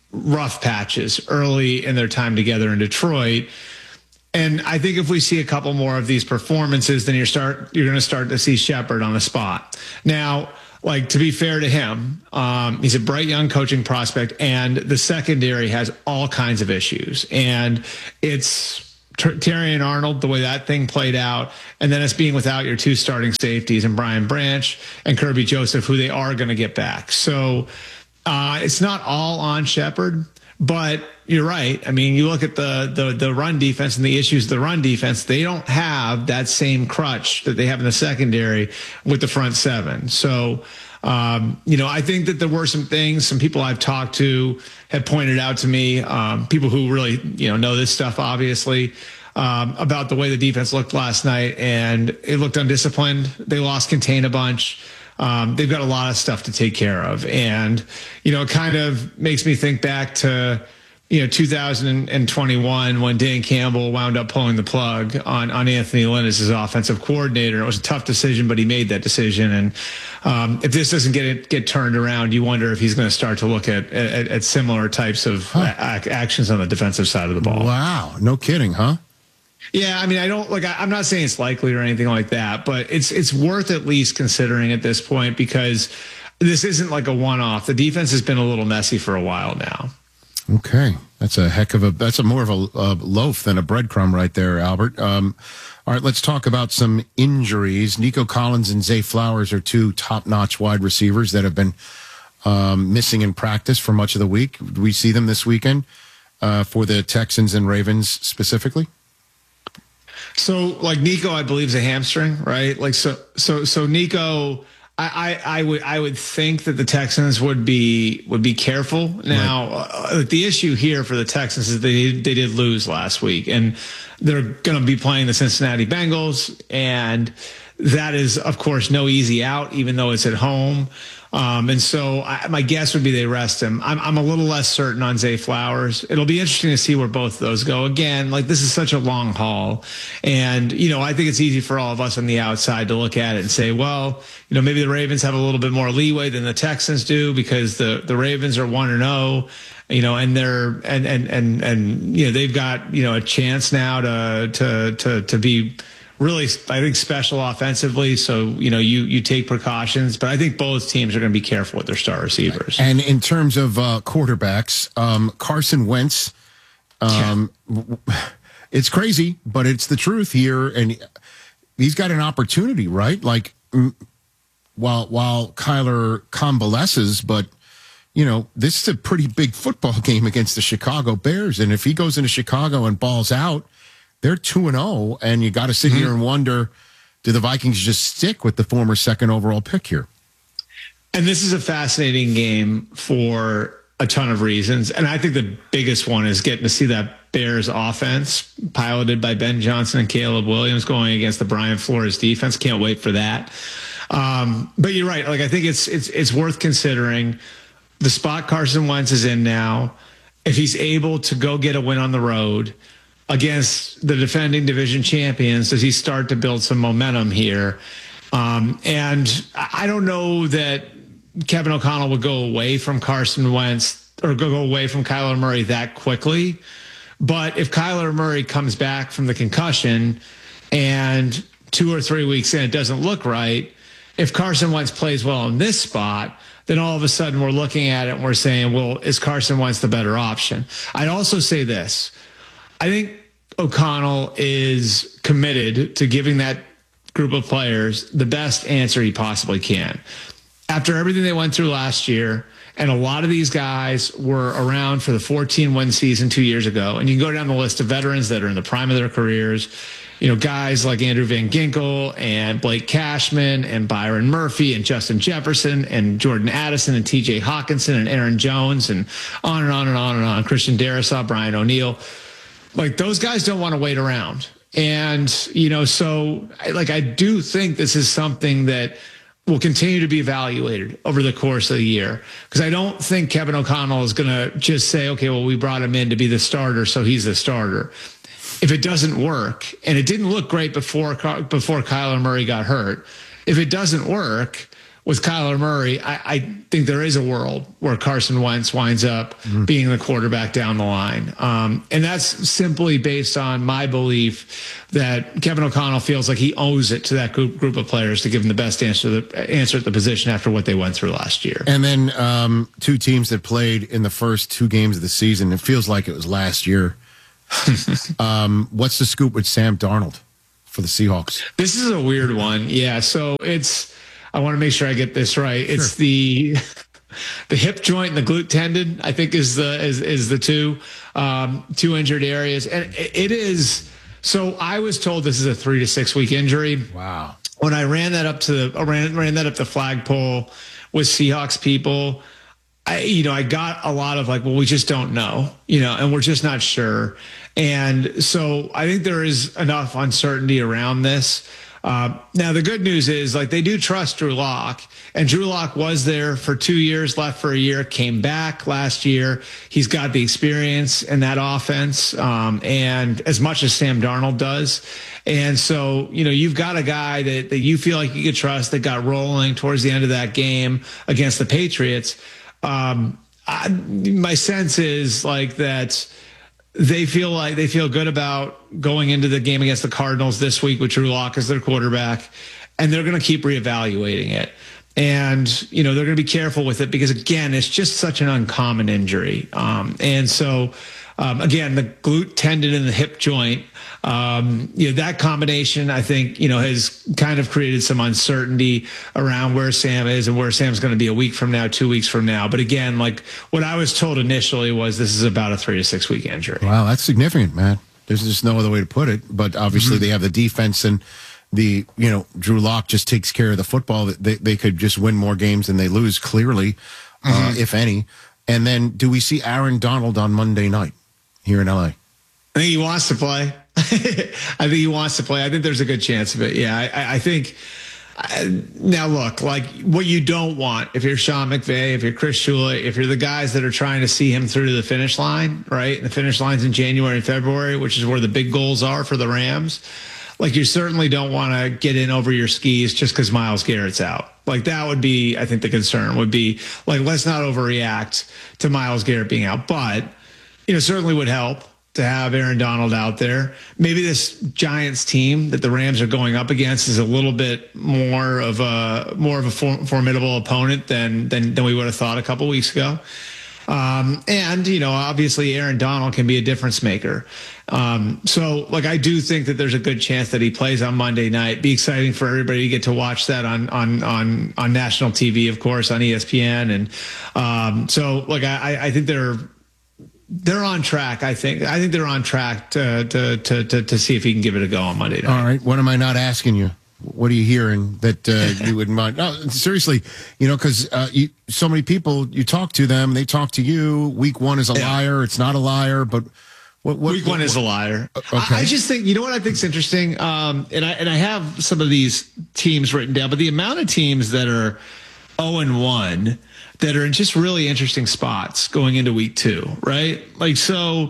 rough patches early in their time together in Detroit. And I think if we see a couple more of these performances, then you're start you're going to start to see Shepard on the spot. Now, like, to be fair to him, um, he's a bright young coaching prospect, and the secondary has all kinds of issues. And it's Terry and Arnold, the way that thing played out, and then it's being without your two starting safeties and Brian Branch and Kirby Joseph, who they are going to get back. So uh, it's not all on Shepard. But you're right. I mean, you look at the, the the run defense and the issues of the run defense, they don't have that same crutch that they have in the secondary with the front seven. So, um, you know, I think that there were some things, some people I've talked to have pointed out to me, um, people who really, you know, know this stuff, obviously, um, about the way the defense looked last night. And it looked undisciplined. They lost contain a bunch. Um, they've got a lot of stuff to take care of. And, you know, it kind of makes me think back to, you know, two thousand twenty-one when Dan Campbell wound up pulling the plug on, on Anthony Lynn as his offensive coordinator. It was a tough decision, but he made that decision. And um, if this doesn't get it, get turned around, you wonder if he's going to start to look at, at, at similar types of huh. a- actions on the defensive side of the ball. Wow. No kidding, huh? Yeah, I mean, I don't like. I, I'm not saying it's likely or anything like that, but it's it's worth at least considering at this point because this isn't like a one-off. The defense has been a little messy for a while now. Okay, that's a heck of a. That's a more of a, a loaf than a breadcrumb right there, Albert. Um, all right, let's talk about some injuries. Nico Collins and Zay Flowers are two top-notch wide receivers that have been um, missing in practice for much of the week. Do we see them this weekend uh, for the Texans and Ravens specifically? So, like Nico, I believe is a hamstring, right? Like, so, so, so Nico, I, I, I would, I would think that the Texans would be would be careful. Now, right. uh, the issue here for the Texans is they they did lose last week, and they're going to be playing the Cincinnati Bengals, and that is, of course, no easy out, even though it's at home. Um, and so I, my guess would be they rest him. I'm, I'm a little less certain on Zay Flowers. It'll be interesting to see where both of those go. Again, like this is such a long haul. And, you know, I think it's easy for all of us on the outside to look at it and say, well, you know, maybe the Ravens have a little bit more leeway than the Texans do because the, the Ravens are one and oh. You know, and they're and and and and you know they've got you know a chance now to to to to be really, I think, special offensively. So, you know, you you take precautions, but I think both teams are going to be careful with their star receivers. And in terms of uh, quarterbacks, um, Carson Wentz, um, yeah. it's crazy, but it's the truth here, and he's got an opportunity, right? Like while while Kyler convalesces, but. You know, this is a pretty big football game against the Chicago Bears. And if he goes into Chicago and balls out, they're two and oh. And you got to sit mm-hmm. here and wonder, do the Vikings just stick with the former second overall pick here? And this is a fascinating game for a ton of reasons. And I think the biggest one is getting to see that Bears offense piloted by Ben Johnson and Caleb Williams going against the Brian Flores defense. Can't wait for that. Um, but you're right. Like, I think it's it's it's worth considering. The spot Carson Wentz is in now, if he's able to go get a win on the road against the defending division champions, does he start to build some momentum here? Um, and I don't know that Kevin O'Connell would go away from Carson Wentz or go away from Kyler Murray that quickly. But if Kyler Murray comes back from the concussion and two or three weeks in, it doesn't look right, if Carson Wentz plays well in this spot, then all of a sudden we're looking at it and we're saying, well, is Carson Wentz the better option? I'd also say this. I think O'Connell is committed to giving that group of players the best answer he possibly can. After everything they went through last year, and a lot of these guys were around for the fourteen-win season two years ago, and you can go down the list of veterans that are in the prime of their careers, you know, guys like Andrew Van Ginkel and Blake Cashman and Byron Murphy and Justin Jefferson and Jordan Addison and T J Hawkinson and Aaron Jones and on and on and on and on. Christian Darrisaw, Brian O'Neill. Like, those guys don't want to wait around. And, you know, so like, I do think this is something that will continue to be evaluated over the course of the year. Because I don't think Kevin O'Connell is going to just say, okay, well, we brought him in to be the starter, so he's the starter. If it doesn't work, and it didn't look great before before Kyler Murray got hurt, if it doesn't work, with Kyler Murray, I, I think there is a world where Carson Wentz winds up mm. being the quarterback down the line. Um, and that's simply based on my belief that Kevin O'Connell feels like he owes it to that group, group of players to give him the best answer, the answer at the position after what they went through last year. And then um, two teams that played in the first two games of the season, it feels like it was last year. um, what's the scoop with Sam Darnold for the Seahawks? This is a weird one. Yeah, so it's... I want to make sure I get this right. Sure. It's the the hip joint and the glute tendon, I think, is the is is the two um, two injured areas, and it is. So I was told this is a three to six week injury. Wow. When I ran that up to the I ran ran that up the flagpole with Seahawks people, I you know I got a lot of like, well, we just don't know, you know, and we're just not sure, and so I think there is enough uncertainty around this. Uh, now, the good news is, like, they do trust Drew Lock, and Drew Lock was there for two years, left for a year, came back last year. He's got the experience in that offense, um, and as much as Sam Darnold does. And so, you know, you've got a guy that, that you feel like you could trust that got rolling towards the end of that game against the Patriots. Um, I, my sense is, like, that they feel like they feel good about going into the game against the Cardinals this week with Drew Lock as their quarterback, and they're going to keep reevaluating it. And, you know, they're going to be careful with it because, again, it's just such an uncommon injury. Um, and so, um, again, the glute tendon and the hip joint, um, you know, that combination, I think, you know, has kind of created some uncertainty around where Sam is and where Sam's going to be a week from now, two weeks from now. But again, like what I was told initially was this is about a three to six week injury. Wow, that's significant, man. There's just no other way to put it. But obviously mm-hmm. they have the defense and the, you know, Drew Lock just takes care of the football. They, they could just win more games than they lose, clearly, mm-hmm. uh, if any. And then do we see Aaron Donald on Monday night here in L A? I think he wants to play. I think he wants to play. I think there's a good chance of it. Yeah, I, I think. I, now, look, like what you don't want if you're Sean McVay, if you're Chris Shula, if you're the guys that are trying to see him through to the finish line, right? And the finish line's in January and February, which is where the big goals are for the Rams. Like you certainly don't want to get in over your skis just because Myles Garrett's out. Like that would be, I think the concern would be like, let's not overreact to Myles Garrett being out, but you know, certainly would help to have Aaron Donald out there. Maybe this Giants team that the Rams are going up against is a little bit more of a more of a for, formidable opponent than than than we would have thought a couple weeks ago. Um, and you know, obviously, Aaron Donald can be a difference maker. Um, so, like, I do think that there's a good chance that he plays on Monday night. Be exciting for everybody to get to watch that on on on on national T V, of course, on E S P N. And um, so, like, I I think they're. They're on track. I think. I think they're on track to, to to to to see if he can give it a go on Monday night. All right. What am I not asking you? What are you hearing that uh, you wouldn't mind? No, seriously. You know, because uh, you, so many people, you talk to them, they talk to you. Week one is a yeah. liar. It's not a liar, but what, what week what, one is a liar. Okay. I, I just think you know what I think is interesting. Um, and I and I have some of these teams written down, but the amount of teams that are zero and one. That are in just really interesting spots going into week two, right? Like, so,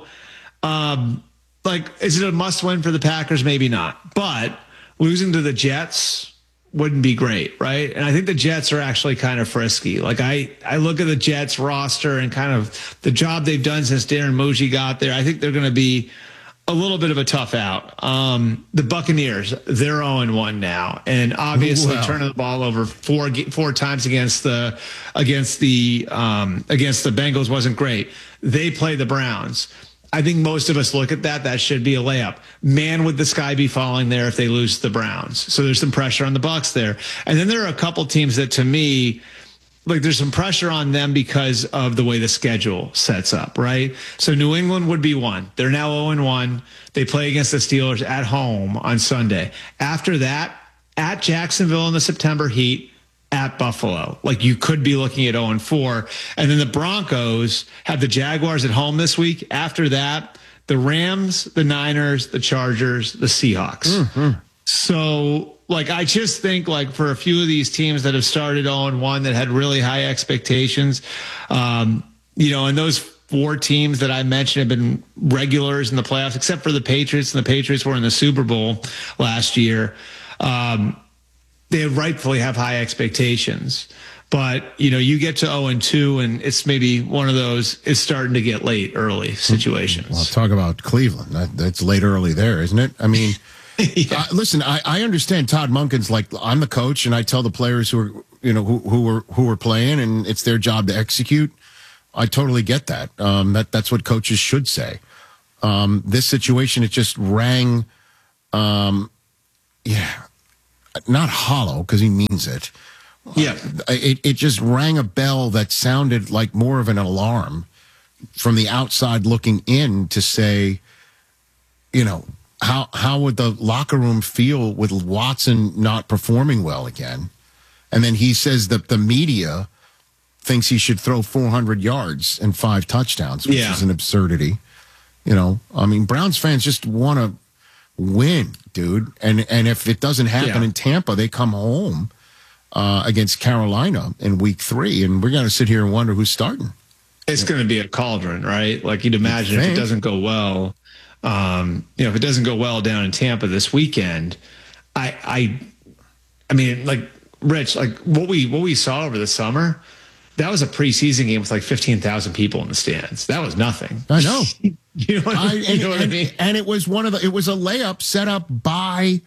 um, like, is it a must win for the Packers? Maybe not. But losing to the Jets wouldn't be great, right? And I think the Jets are actually kind of frisky. Like, I, I look at the Jets roster and kind of the job they've done since Darren Muji got there. I think they're going to be a little bit of a tough out. Um, the Buccaneers, they're oh and one now, and obviously wow. turning the ball over four four times against the against the um, against the Bengals wasn't great. They play the Browns. I think most of us look at that. That should be a layup. Man, would the sky be falling there if they lose to the Browns? So there's some pressure on the Bucs there, and then there are a couple teams that, to me, like there's some pressure on them because of the way the schedule sets up, right? So New England would be one. They're now oh and one. They play against the Steelers at home on Sunday. After that, at Jacksonville in the September heat, at Buffalo. Like you could be looking at oh and four. And then the Broncos have the Jaguars at home this week. After that, the Rams, the Niners, the Chargers, the Seahawks. Mm-hmm. So, like, I just think, like, for a few of these teams that have started oh and one that had really high expectations, um, you know, and those four teams that I mentioned have been regulars in the playoffs, except for the Patriots, and the Patriots were in the Super Bowl last year. Um, they rightfully have high expectations. But, you know, you get to oh and two, and it's maybe one of those, it's starting to get late early situations. Well, talk about Cleveland. That, that's late early there, isn't it? I mean, yeah. uh, listen, I, I understand Todd Monken's like, I'm the coach, and I tell the players who are, you know, who, who are who are playing, and it's their job to execute. I totally get that. Um, that that's what coaches should say. Um, this situation, it just rang, um, yeah, not hollow, because he means it. Yeah, it it just rang a bell that sounded like more of an alarm from the outside looking in to say, you know, how how would the locker room feel with Watson not performing well again? And then he says that the media thinks he should throw four hundred yards and five touchdowns, which yeah. is an absurdity. You know, I mean, Browns fans just want to win, dude. And and if it doesn't happen yeah. in Tampa, they come home Uh, against Carolina in week three, and we're going to sit here and wonder who's starting. It's going to be a cauldron, right? Like you'd imagine You'd if think. it doesn't go well, um, you know, if it doesn't go well down in Tampa this weekend, I, I, I mean, like Rich, like what we what we saw over the summer, that was a preseason game with like fifteen thousand people in the stands. That was nothing. I know. you know what I, I, you and, know what and, I mean? and it was one of the. It was a layup set up by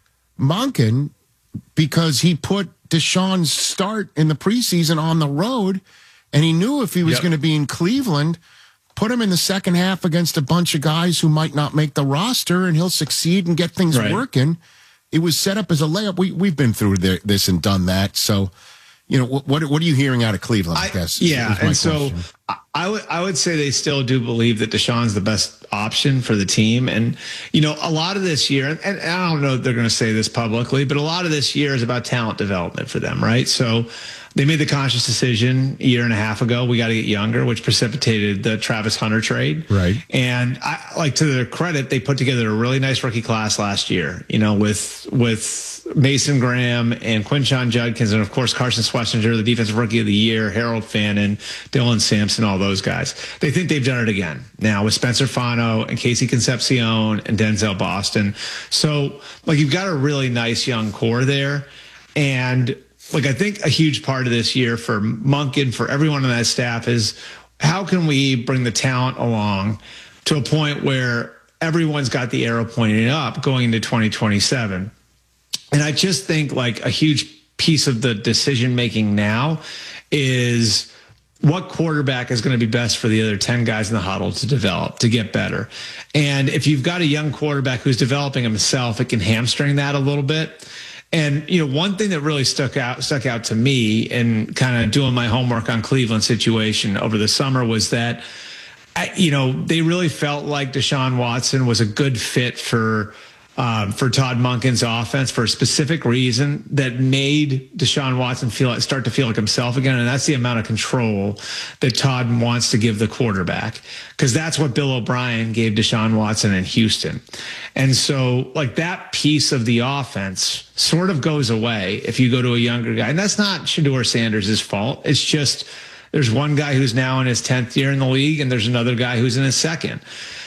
Monken because he put Deshaun's start in the preseason on the road, and he knew if he was yep. going to be in Cleveland, put him in the second half against a bunch of guys who might not make the roster, and he'll succeed and get things right. working. It was set up as a layup. We we've been through the, this and done that. So, you know, what what, what are you hearing out of Cleveland? I, I guess. Yeah, and question. so I would I would say they still do believe that Deshaun's the best option for the team. And, you know, a lot of this year, and, and I don't know if they're going to say this publicly, but a lot of this year is about talent development for them, right? So they made the conscious decision a year and a half ago, we got to get younger, which precipitated the Travis Hunter trade. Right. And I, like to their credit, they put together a really nice rookie class last year, you know, with with Mason Graham and Quinshon Judkins, and of course Carson Schlesinger, the defensive rookie of the year, Harold Fannin, Dylan Sampson, all those guys. They think they've done it again now with Spencer Fano and Casey Concepcion and Denzel Boston. So like you've got a really nice young core there. And like I think a huge part of this year for Monken, for everyone on that staff, is how can we bring the talent along to a point where everyone's got the arrow pointing up going into twenty twenty-seven. And I just think like a huge piece of the decision making now is what quarterback is going to be best for the other ten guys in the huddle to develop, to get better. And if you've got a young quarterback who's developing himself, it can hamstring that a little bit. And, you know, one thing that really stuck out, stuck out to me in kind of doing my homework on Cleveland situation over the summer was that, I, you know, they really felt like Deshaun Watson was a good fit for Um, for Todd Monken's offense for a specific reason that made Deshaun Watson feel start to feel like himself again. And that's the amount of control that Todd wants to give the quarterback, because that's what Bill O'Brien gave Deshaun Watson in Houston. And so like that piece of the offense sort of goes away if you go to a younger guy. And that's not Shedeur Sanders' fault. It's just there's one guy who's now in his tenth year in the league, and there's another guy who's in his second.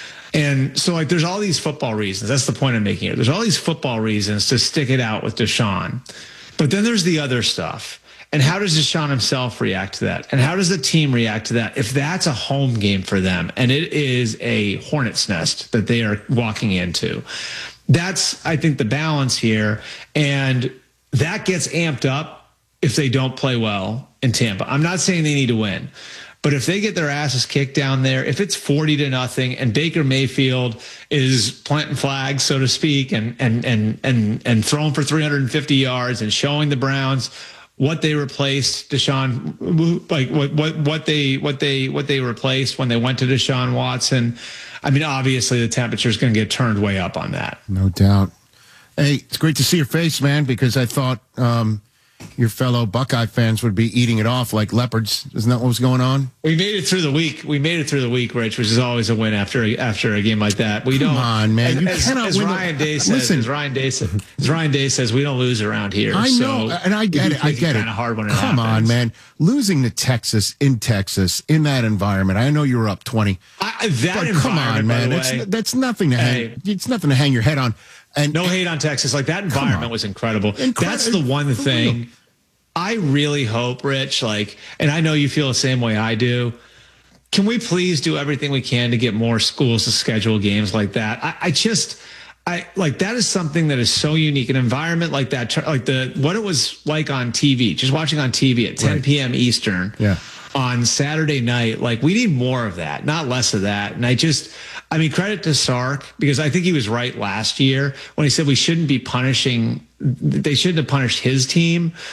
And so, like, there's all these football reasons. That's the point I'm making here. There's all these football reasons to stick it out with Deshaun. But then there's the other stuff. And how does Deshaun himself react to that? And how does the team react to that if that's a home game for them and it is a hornet's nest that they are walking into? That's, I think, the balance here. And that gets amped up if they don't play well in Tampa. I'm not saying they need to win. But if they get their asses kicked down there, if it's forty to nothing and Baker Mayfield is planting flags, so to speak, and and and and and throwing for three hundred fifty yards and showing the Browns what they replaced Deshaun, like what what what they what they what they replaced when they went to Deshaun Watson, I mean, obviously the temperature is going to get turned way up on that. No doubt. Hey, it's great to see your face, man, because I thought um, your fellow Buckeye fans would be eating it off like leopards. Isn't that what was going on? We made it through the week. We made it through the week, Rich, which is always a win after a, after a game like that. We Come don't. on, man. As, You as, cannot as win Ryan the- Day says, Listen. as Ryan Day says, as Ryan Day says, we don't lose around here. I know, so and I get it. I get it. Kind of hard when it Come on, happens. man. Losing to Texas in Texas in that environment. I know you were up twenty. I, that but come on, environment, by man. the It's, way. that's nothing to Hey. hang. It's nothing to hang your head on. And no hate on Texas. Like that environment was incredible. Incredi- That's the one thing I really hope, Rich, like, and I know you feel the same way I do. Can we please do everything we can to get more schools to schedule games like that? I, I just, I like that is something that is so unique. An environment like that, like the what it was like on T V, just watching on T V at ten p.m. Eastern yeah. on Saturday night. Like we need more of that, not less of that. And I just, I mean, credit to Sark, because I think he was right last year when he said we shouldn't be punishing. They shouldn't have punished his team